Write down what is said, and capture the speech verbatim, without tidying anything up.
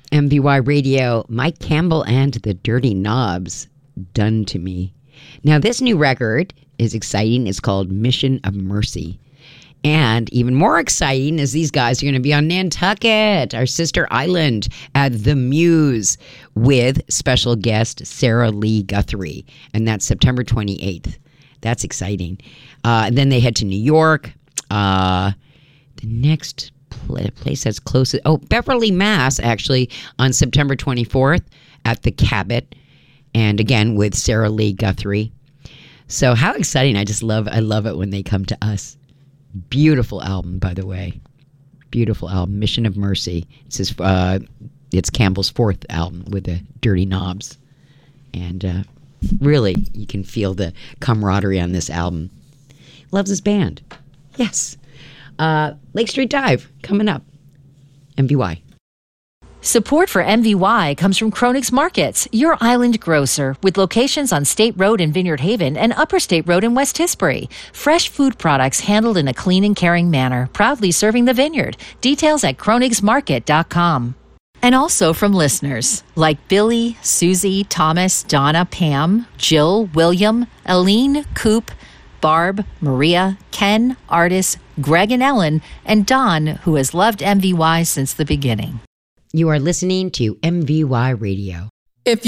M V Y Radio, Mike Campbell and the Dirty Knobs, Done to Me. Now, this new record is exciting. It's called Mission of Mercy. And even more exciting is these guys are going to be on Nantucket, our sister island, at The Muse with special guest Sarah Lee Guthrie. And that's September twenty-eighth. That's exciting. Uh, and then they head to New York. Uh, the next pl- place that's closest, oh, Beverly, Mass, actually, on September twenty-fourth at the Cabot. And again, with Sarah Lee Guthrie. So how exciting. I just love, I love it when they come to us. Beautiful album, by the way. Beautiful album, Mission of Mercy. It's his, uh, it's Campbell's fourth album with the Dirty Knobs, and uh, really, you can feel the camaraderie on this album. Loves his band, yes. Uh, Lake Street Dive coming up. M V Y. Support for M V Y comes from Kronig's Markets, your island grocer, with locations on State Road in Vineyard Haven and Upper State Road in West Tisbury. Fresh food products handled in a clean and caring manner, proudly serving the vineyard. Details at kronigs market dot com. And also from listeners like Billy, Susie, Thomas, Donna, Pam, Jill, William, Aline, Coop, Barb, Maria, Ken, Artis, Greg and Ellen, and Don, who has loved M V Y since the beginning. You are listening to M V Y Radio.